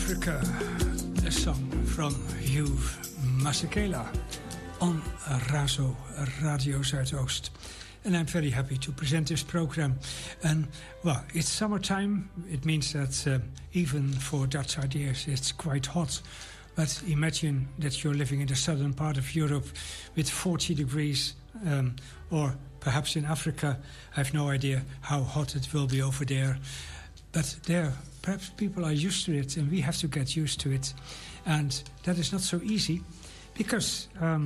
Africa, a song from Hugh Masekela on Razo Radio Zuidoost. And I'm very happy to present this program. And, well, it's summertime. It means that even for Dutch ideas, it's quite hot. But imagine that you're living in the southern part of Europe with 40 degrees, or perhaps in Africa. I have no idea how hot it will be over there. But there, perhaps people are used to it, and we have to get used to it. And that is not so easy, because,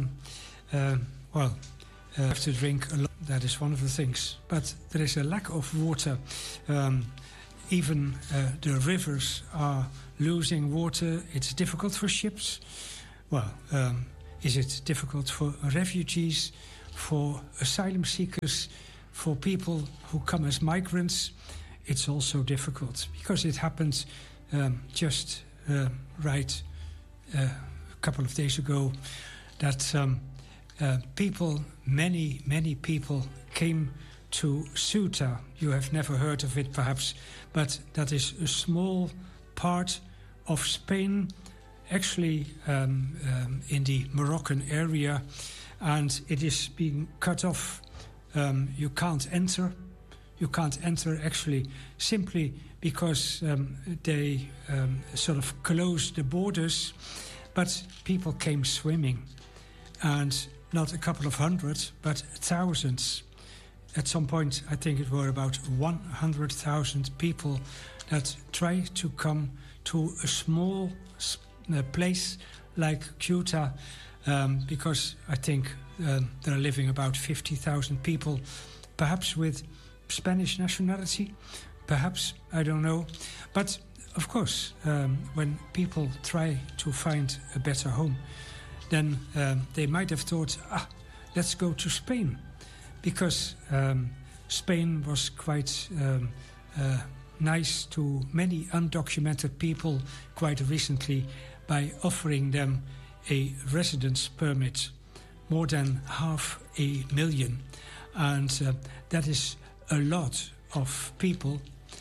you have to drink a lot. That is one of the things. But there is a lack of water. Even the rivers are losing water. It's difficult for ships. Well, is it difficult for refugees, for asylum seekers, for people who come as migrants? It's also difficult because it happened just right a couple of days ago that people, many people came to Ceuta. You have never heard of it perhaps, but that is a small part of Spain, actually in the Moroccan area, and it is being cut off. You can't enter. You can't enter actually simply because they sort of closed the borders, but people came swimming, and not a couple of hundred, but thousands. At some point, I think it were about 100,000 people that tried to come to a small place like Ceuta, because I think there are living about 50,000 people, perhaps with Spanish nationality, perhaps, I don't know. But of course, when people try to find a better home, then they might have thought, let's go to Spain, because Spain was quite nice to many undocumented people quite recently by offering them a residence permit, more than 500,000. And that is a lot of people,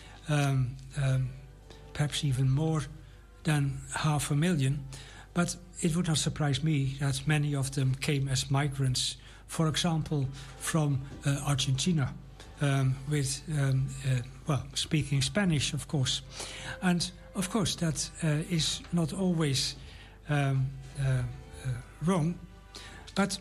perhaps even more than 500,000. But it would not surprise me that many of them came as migrants, for example, from Argentina, with, speaking Spanish, of course. And, of course, that is not always wrong, but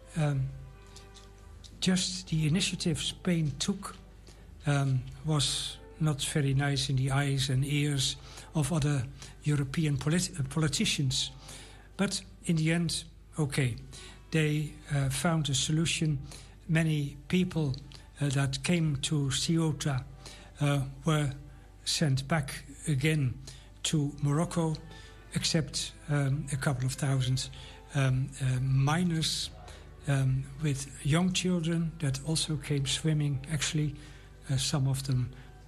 just the initiative Spain took was not very nice in the eyes and ears of other European politicians. But in the end, okay, they found a solution. Many people that came to Ceuta were sent back again to Morocco, except a couple of thousand minors with young children that also came swimming. Actually, some of them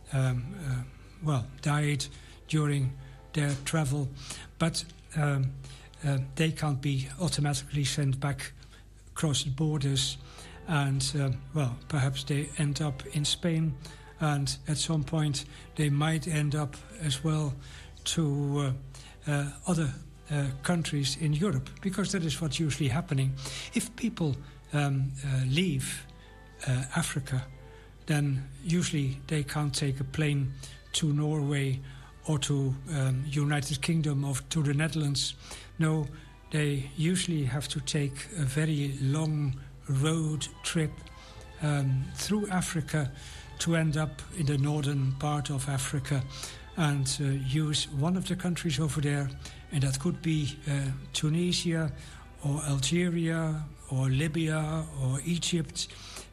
died during their travel, but they can't be automatically sent back across the borders, and perhaps they end up in Spain, and at some point they might end up as well to other countries in Europe, because that is what's usually happening. If people leave Africa, then usually they can't take a plane to Norway or to United Kingdom or to the Netherlands. No, they usually have to take a very long road trip through Africa to end up in the northern part of Africa and use one of the countries over there, and that could be Tunisia or Algeria or Libya or Egypt.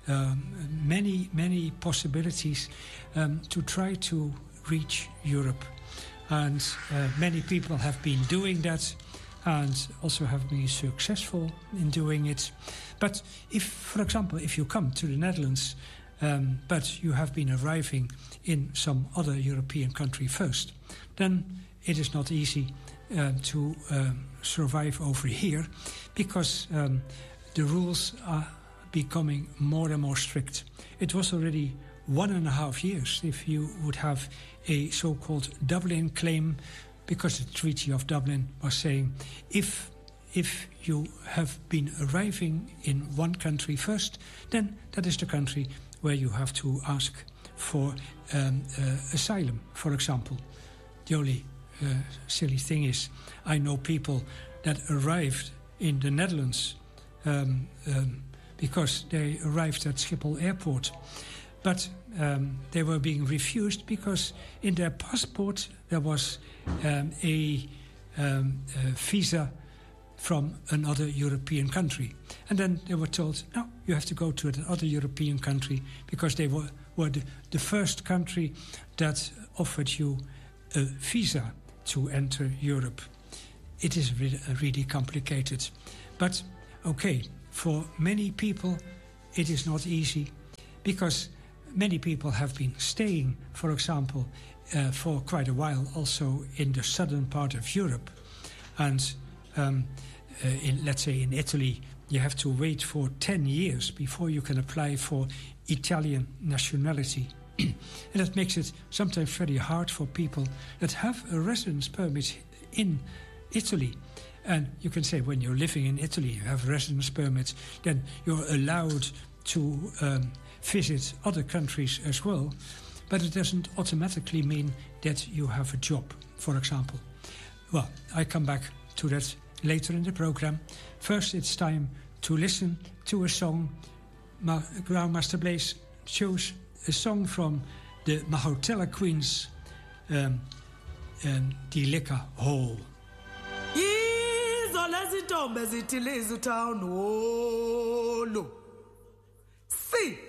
Many possibilities to try to reach Europe. And many people have been doing that and also have been successful in doing it. But if, for example, if you come to the Netherlands, but you have been arriving in some other European country first, then it is not easy to survive over here, because the rules are becoming more and more strict. It was already 1.5 years if you would have a so-called Dublin claim because the Treaty of Dublin was saying if you have been arriving in one country first, then that is the country where you have to ask for asylum, for example. The only silly thing is, I know people that arrived in the Netherlands because they arrived at Schiphol Airport. But they were being refused because in their passport there was a visa from another European country. And then they were told, no, you have to go to another European country because they were the first country that offered you a visa to enter Europe. It is really complicated. But okay, for many people it is not easy because many people have been staying, for example, for quite a while also in the southern part of Europe. And let's say in Italy, you have to wait for 10 years before you can apply for Italian nationality. And that makes it sometimes very hard for people that have a residence permit in Italy. And you can say when you're living in Italy, you have a residence permit, then you're allowed to visit other countries as well. But it doesn't automatically mean that you have a job, for example. Well, I come back to that later in the program. First, it's time to listen to a song. Grandmaster Blaze chose a song from the Mahotella Queens, Die Liquor Hall. Town, oh, no. See.